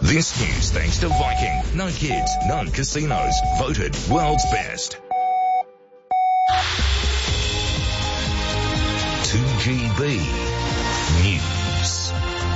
This news thanks to Viking. No kids, no casinos. Voted world's best. 2GB News.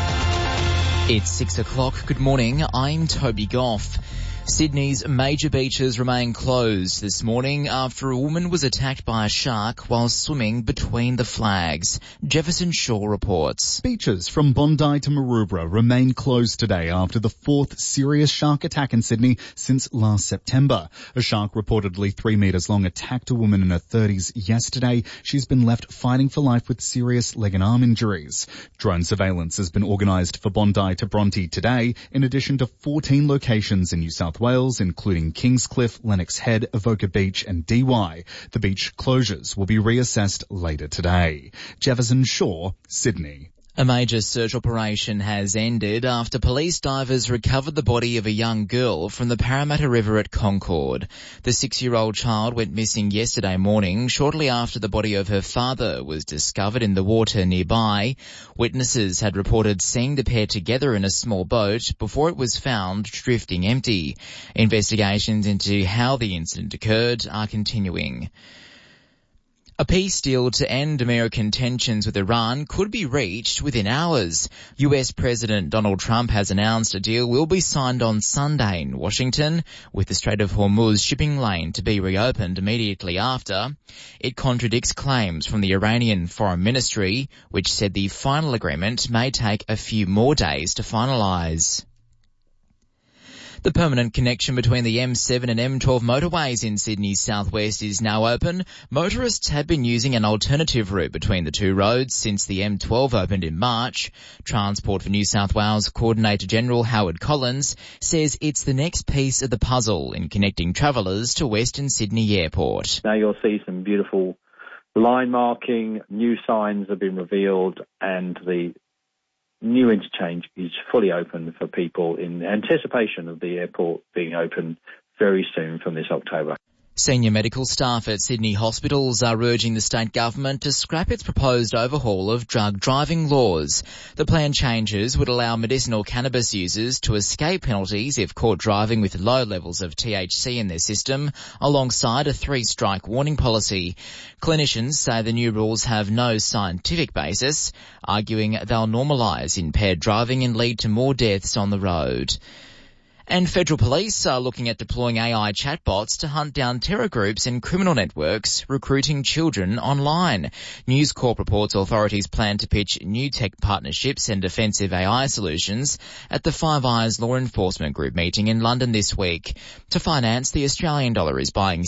It's 6 o'clock. Good morning. I'm Toby Goff. Sydney's major beaches remain closed this morning after a woman was attacked by a shark while swimming between the flags. Jefferson Shaw reports. Beaches from Bondi to Maroubra remain closed today after the fourth serious shark attack in Sydney since last September. A shark reportedly 3 metres long attacked a woman in her 30s yesterday. She's been left fighting for life with serious leg and arm injuries. Drone surveillance has been organised for Bondi to Bronte today, in addition to 14 locations in New South Wales, including Kingscliff, Lennox Head, Avoca Beach and Dee Why. The beach closures will be reassessed later today. Jefferson Shaw, Sydney. A major search operation has ended after police divers recovered the body of a young girl from the Parramatta River at Concord. The 6-year-old child went missing yesterday morning, shortly after the body of her father was discovered in the water nearby. Witnesses had reported seeing the pair together in a small boat before it was found drifting empty. Investigations into how the incident occurred are continuing. A peace deal to end American tensions with Iran could be reached within hours. US President Donald Trump has announced a deal will be signed on Sunday in Washington, with the Strait of Hormuz shipping lane to be reopened immediately after. It contradicts claims from the Iranian Foreign Ministry, which said the final agreement may take a few more days to finalise. The permanent connection between the M7 and M12 motorways in Sydney's southwest is now open. Motorists have been using an alternative route between the two roads since the M12 opened in March. Transport for New South Wales Coordinator General Howard Collins says it's the next piece of the puzzle in connecting travellers to Western Sydney Airport. Now you'll see some beautiful line marking, new signs have been revealed, and the new interchange is fully open for people in anticipation of the airport being open very soon from this October. Senior medical staff at Sydney hospitals are urging the state government to scrap its proposed overhaul of drug driving laws. The planned changes would allow medicinal cannabis users to escape penalties if caught driving with low levels of THC in their system, alongside a 3-strike warning policy. Clinicians say the new rules have no scientific basis, arguing they'll normalise impaired driving and lead to more deaths on the road. And federal police are looking at deploying AI chatbots to hunt down terror groups and criminal networks recruiting children online. News Corp reports authorities plan to pitch new tech partnerships and defensive AI solutions at the Five Eyes Law Enforcement Group meeting in London this week. To finance, the Australian dollar is buying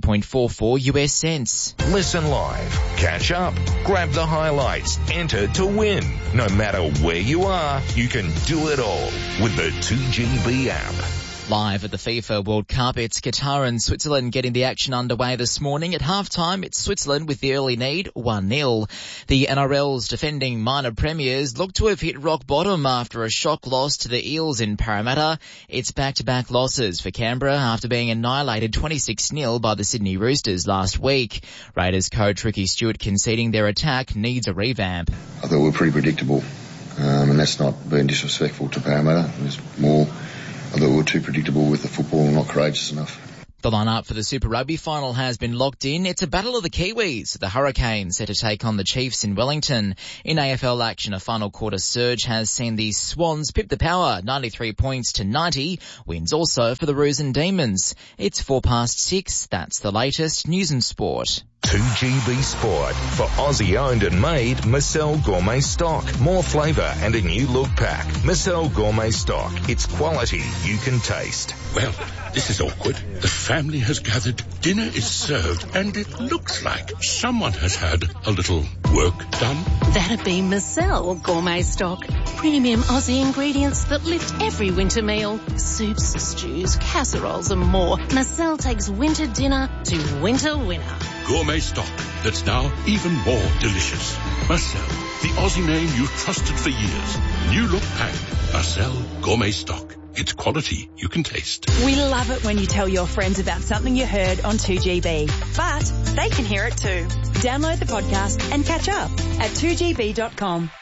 70.44 US cents. Listen live, catch up, grab the highlights, enter to win. No matter where you are, you can do it all with the 2GB app. Live at the FIFA World Cup, it's Qatar and Switzerland getting the action underway this morning. At halftime, it's Switzerland with the early lead, 1-0. The NRL's defending minor premiers look to have hit rock bottom after a shock loss to the Eels in Parramatta. It's back-to-back losses for Canberra after being annihilated 26-0 by the Sydney Roosters last week. Raiders coach Ricky Stewart conceding their attack needs a revamp. I thought we were pretty predictable, and that's not being disrespectful to Parramatta. It was more, I thought we were too predictable with the football and not courageous enough. The line-up for the Super Rugby final has been locked in. It's a battle of the Kiwis. The Hurricanes set to take on the Chiefs in Wellington. In AFL action, a final quarter surge has seen the Swans pip the Power, 93 points to 90. Wins also for the Roos and Demons. It's 6:04. That's the latest news and sport. 2GB Sport for Aussie-owned and made Marcel Gourmet Stock. More flavour and a new look pack. Marcel Gourmet Stock. It's quality you can taste. Well, this is awkward. The family has gathered, dinner is served, and it looks like someone has had a little work done. That'd be Marcel Gourmet Stock. Premium Aussie ingredients that lift every winter meal. Soups, stews, casseroles and more. Marcel takes winter dinner to winter winner. Gourmet stock that's now even more delicious. Marcel, the Aussie name you've trusted for years. New look pack. Marcel Gourmet Stock. It's quality you can taste. We love it when you tell your friends about something you heard on 2GB. But they can hear it too. Download the podcast and catch up at 2gb.com.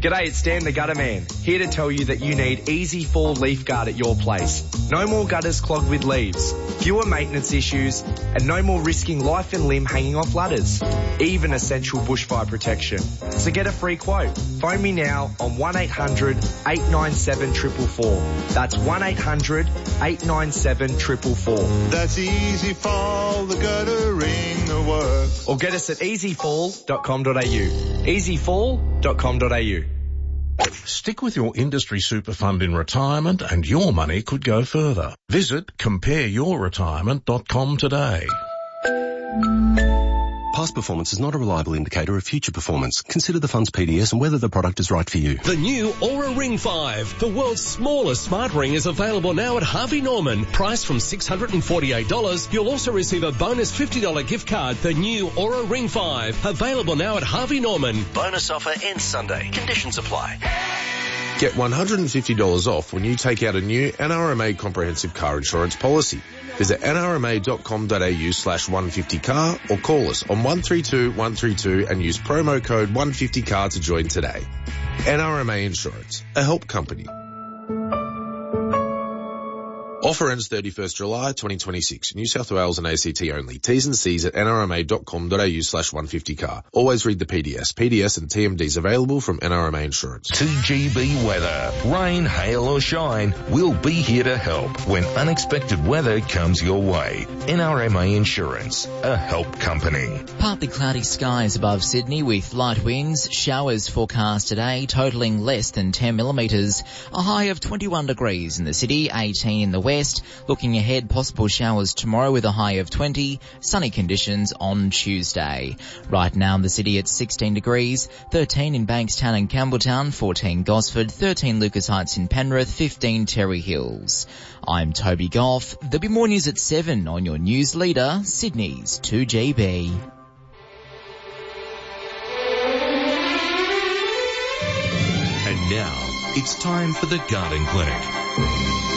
G'day, it's Dan the Gutter Man, here to tell you that you need Easy Fall Leaf Guard at your place. No more gutters clogged with leaves, fewer maintenance issues, and no more risking life and limb hanging off ladders. Even essential bushfire protection. So get a free quote. Phone me now on 1800 897 444. That's 1800 897 444. That's Easy Fall, the guttering work. Or get us at easyfall.com.au. easyfall.com.au. Stick with your industry super fund in retirement and your money could go further. Visit compareyourretirement.com today. Past performance is not a reliable indicator of future performance. Consider the fund's PDS and whether the product is right for you. The new Aura Ring 5, the world's smallest smart ring, is available now at Harvey Norman. Priced from $648, you'll also receive a bonus $50 gift card. The new Aura Ring 5, available now at Harvey Norman. Bonus offer ends Sunday. Conditions apply. Get $150 off when you take out a new NRMA comprehensive car insurance policy. Visit nrma.com.au/150car or call us on 132 132 and use promo code 150car to join today. NRMA Insurance, a help company. Offer ends 31st July 2026. New South Wales and ACT only. T's and C's at nrma.com.au/150car. Always read the PDS. PDS and TMDs available from NRMA Insurance. 2GB weather. Rain, hail or shine, we'll be here to help when unexpected weather comes your way. NRMA Insurance, a help company. Partly cloudy skies above Sydney with light winds. Showers forecast today totalling less than 10 millimetres. A high of 21 degrees in the city, 18 in the west. Looking ahead, possible showers tomorrow with a high of 20. Sunny conditions on Tuesday. Right now in the city it's 16 degrees, 13 in Bankstown and Campbelltown, 14 Gosford, 13 Lucas Heights in Penrith, 15 Terry Hills. I'm Toby Goff. There'll be more news at 7 on your news leader, Sydney's 2GB. And now it's time for the Garden Clinic.